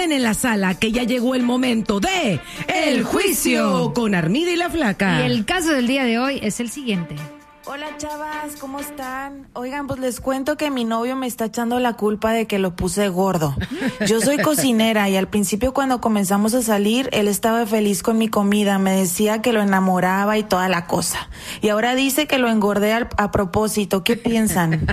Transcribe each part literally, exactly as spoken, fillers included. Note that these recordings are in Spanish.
preparen en la sala que ya llegó el momento de El Juicio con Armida y la Flaca. Y el caso del día de hoy es el siguiente. Hola chavas, ¿cómo están? Oigan, pues les cuento que mi novio me está echando la culpa de que lo puse gordo. Yo soy cocinera y al principio cuando comenzamos a salir, él estaba feliz con mi comida, me decía que lo enamoraba y toda la cosa. Y ahora dice que lo engordé a, a propósito, ¿qué piensan?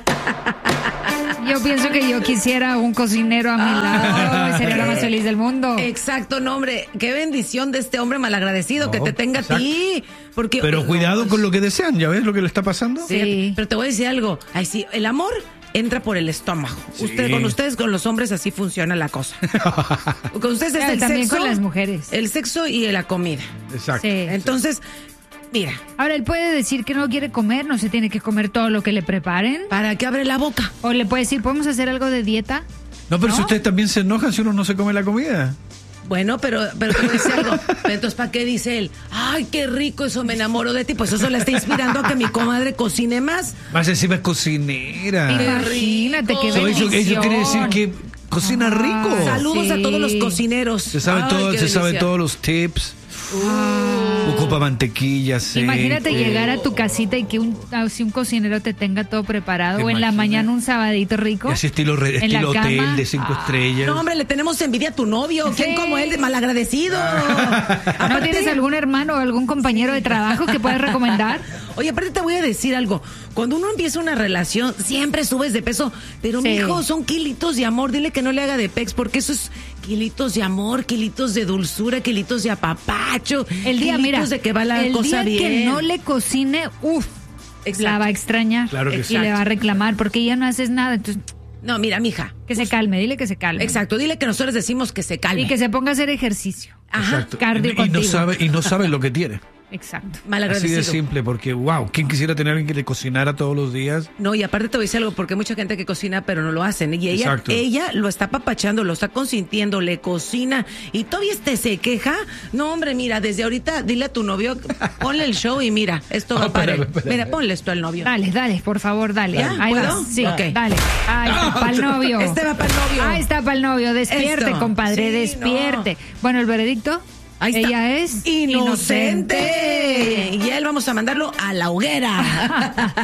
Yo pienso que yo quisiera un cocinero a mi lado, sería la más feliz del mundo. Exacto, no, hombre, qué bendición de este hombre malagradecido No, que te tenga exacto. a ti. Porque, Pero cuidado con lo que desean, ¿ya ves lo que le está pasando? Sí. Pero te voy a decir algo. Ay, sí, el amor entra por el estómago. Sí. Usted, con ustedes, con los hombres, así funciona la cosa. Con ustedes es Claro, el también sexo, con las mujeres. el sexo y la comida. Exacto. Sí. Entonces, mira, Ahora, él puede decir que no quiere comer, no se tiene que comer todo lo que le preparen. ¿para qué abre la boca? O le puede decir, ¿podemos hacer algo de dieta? No, pero ¿No? si ustedes también se enojan si uno no se come la comida. Bueno, pero, pero te voy a decir algo. Pero entonces, ¿para qué dice él? Ay, qué rico, eso me enamoro de ti. Pues eso le está inspirando a que mi comadre cocine más. Más encima es cocinera. Imagínate qué rico. So, eso, bendición. eso quiere decir que cocina rico. Saludos sí. a todos los cocineros. Se sabe Ay, todo, qué se sabe delicia. todos los tips. Ocupa mantequilla, aceite. Imagínate llegar a tu casita y que un, así un cocinero te tenga todo preparado. ¿Te O en la imaginas? mañana un sabadito rico. Y así estilo, re- en la estilo hotel cama. de cinco Ah. estrellas. No, hombre, le tenemos envidia a tu novio. ¿Quién Sí. como él de malagradecido? ¿No Aparte- tienes algún hermano o algún compañero de trabajo que puedas recomendar? Oye, aparte te voy a decir algo. Cuando uno empieza una relación, siempre subes de peso. Pero, Sí. mijo, son kilitos de amor. Dile que no le haga de pex, porque eso es kilitos de amor, kilitos de dulzura, kilitos de apapacho. El día, kilitos mira, de que va la el cosa día bien. que no le cocine, uff, Exacto. la va a extrañar. Claro que y sí. le va a reclamar porque ya no haces nada. Entonces, No, mira, mija. que se calme, dile que se calme. Exacto, dile que nosotros decimos que se calme. Y que se ponga a hacer ejercicio. Ajá. Exacto. cardio Y, y no contigo. sabe, y no sabe lo que tiene. Exacto. Así Malagradecido. de simple, porque wow, ¿quién quisiera tener a alguien que le cocinara todos los días? No, y aparte te voy a decir algo, porque hay mucha gente que cocina, pero no lo hacen. Y ella, Exacto. ella lo está papachando, lo está consintiendo, le cocina, y todavía este se queja. No, hombre, mira, desde ahorita dile a tu novio, ponle el show y mira, esto va Ah, para él. espérame, espérame. Mira, ponle esto al novio. Dale, dale, por favor, dale. ¿Ya? Ahí ¿Puedo? vas. Sí, Ok. dale. Ahí está, para el novio. Este va para el novio. Ahí está para el novio. Despierte, Esto. compadre, Sí, despierte. Bueno, el veredicto. Ahí está. Ella es inocente. Y a él vamos a mandarlo a la hoguera.